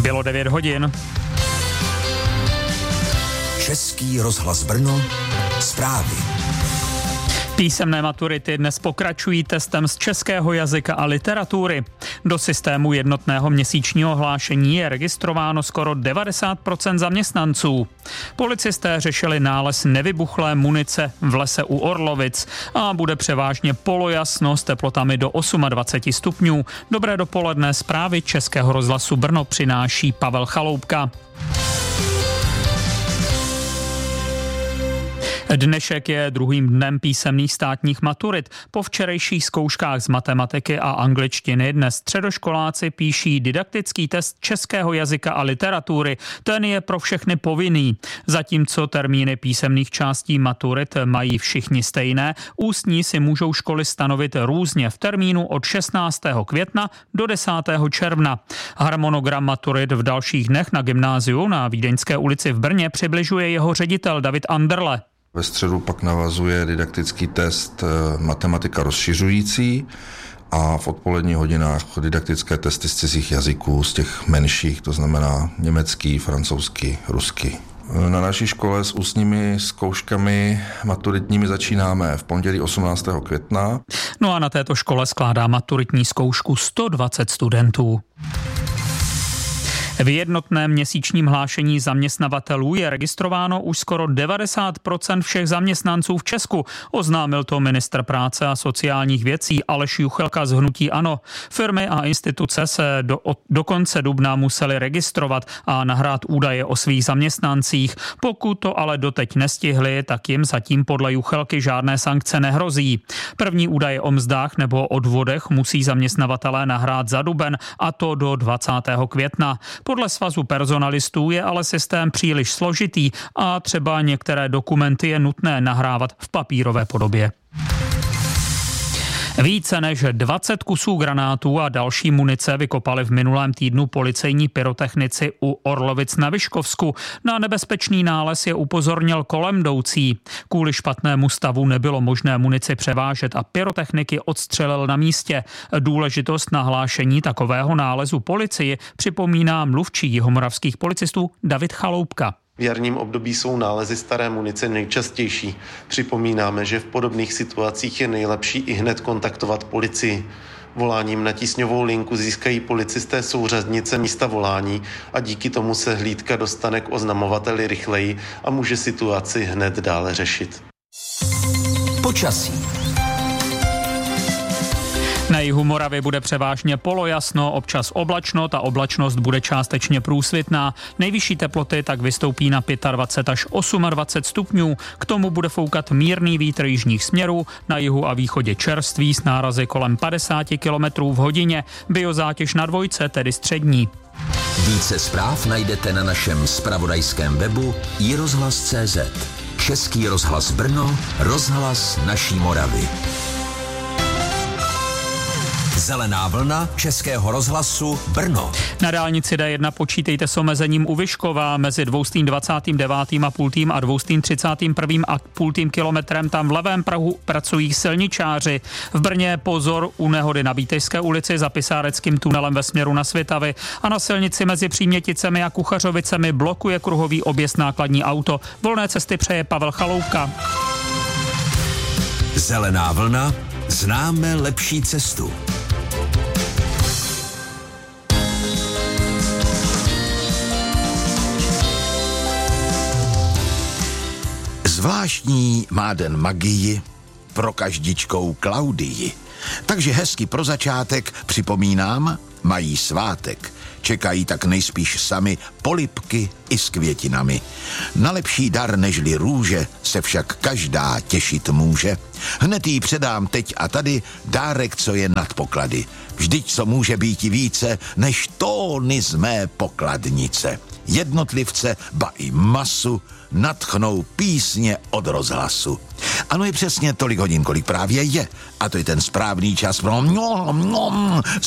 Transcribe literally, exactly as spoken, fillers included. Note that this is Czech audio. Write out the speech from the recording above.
Bylo devět hodin. Český rozhlas Brno, zprávy. Písemné maturity dnes pokračují testem z českého jazyka a literatury. Do systému jednotného měsíčního hlášení je registrováno skoro devadesát procent zaměstnanců. Policisté řešili nález nevybuchlé munice v lese u Orlovic a bude převážně polojasno s teplotami do dvacet osm stupňů. Dobré dopoledne, zprávy Českého rozhlasu Brno přináší Pavel Chaloupka. Dnešek je druhým dnem písemných státních maturit. Po včerejších zkouškách z matematiky a angličtiny dnes středoškoláci píší didaktický test českého jazyka a literatury. Ten je pro všechny povinný. Zatímco termíny písemných částí maturit mají všichni stejné, ústní si můžou školy stanovit různě v termínu od šestnáctého května do desátého června. Harmonogram maturit v dalších dnech na gymnáziu na Vídeňské ulici v Brně přibližuje jeho ředitel David Anderle. Ve středu pak navazuje didaktický test matematika rozšiřující a v odpoledních hodinách didaktické testy z cizích jazyků, z těch menších, to znamená německý, francouzský, ruský. Na naší škole s ústními zkouškami maturitními začínáme v pondělí osmnáctého května. No a na této škole skládá maturitní zkoušku sto dvacet studentů. V jednotném měsíčním hlášení zaměstnavatelů je registrováno už skoro devadesát procent všech zaměstnanců v Česku. Oznámil to ministr práce a sociálních věcí Aleš Juchelka z hnutí ANO. Firmy a instituce se do, do konce dubna musely registrovat a nahrát údaje o svých zaměstnancích. Pokud to ale doteď nestihli, tak jim zatím podle Juchelky žádné sankce nehrozí. První údaje o mzdách nebo odvodech musí zaměstnavatelé nahrát za duben, a to do dvacátého května. Podle svazu personalistů je ale systém příliš složitý a třeba některé dokumenty je nutné nahrávat v papírové podobě. Více než dvacet kusů granátů a další munice vykopali v minulém týdnu policejní pyrotechnici u Orlovic na Vyškovsku. Na nebezpečný nález je upozornil kolem jdoucí. Kvůli špatnému stavu nebylo možné munici převážet a pyrotechniky odstřelil na místě. Důležitost nahlášení takového nálezu policii připomíná mluvčí jihomoravských policistů David Chaloupka. V jarním období jsou nálezy staré munice nejčastější. Připomínáme, že v podobných situacích je nejlepší i hned kontaktovat policii. Voláním na tísňovou linku získají policisté souřadnice místa volání a díky tomu se hlídka dostane k oznamovateli rychleji a může situaci hned dále řešit. Počasí. Na jihu Moravy bude převážně polojasno, občas oblačno, ta oblačnost bude částečně průsvitná. Nejvyšší teploty tak vystoupí na dvacet pět až dvacet osm stupňů. K tomu bude foukat mírný vítr jižních směrů, na jihu a východě čerstvý s nárazy kolem padesát kilometrů v hodině. Biozátěž na dvojce, tedy střední. Více zpráv najdete na našem zpravodajském webu i rozhlas tečka cé zet. Český rozhlas Brno, rozhlas naší Moravy. Zelená vlna Českého rozhlasu Brno. Na dálnici dé jedna počítejte s omezením u Vyškova mezi dvěstě dvacet devět a půl a dvěstě třicet jedna a půl kilometrem. Tam v levém prahu pracují silničáři. V Brně pozor u nehody na Bítejské ulici za Pisáreckým tunelem ve směru na Svitavy a na silnici mezi Příměticemi a Kuchařovicemi blokuje kruhový objezd nákladní auto. Volné cesty přeje Pavel Chaloupka. Zelená vlna, známe lepší cestu. Zvláštní má den magii, pro každičkou Klaudii. Takže hezky pro začátek připomínám, mají svátek. Čekají tak nejspíš sami polibky i s květinami. Na lepší dar nežli růže se však každá těšit může. Hned jí předám teď a tady dárek, co je nad poklady. Vždyť co může být více než tóny z mé pokladnice. Jednotlivce, ba i masu, nadchnou písně od rozhlasu. Ano, je přesně tolik hodin, kolik právě je. A to je ten správný čas pro